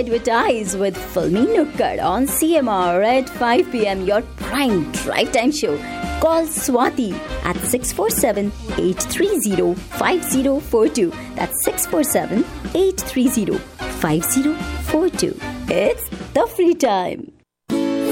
advertise with Filmy Nukkad on CMR at 5 p.m. Your prime drive time show. Call Swati at 647-830-5042. That's 647-830-5042. It's the free time.